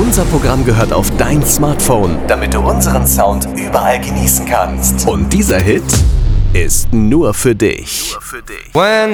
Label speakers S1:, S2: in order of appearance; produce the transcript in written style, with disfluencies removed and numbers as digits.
S1: Unser Programm gehört auf dein Smartphone, damit du unseren Sound überall genießen kannst. Und dieser Hit ist nur für dich.
S2: When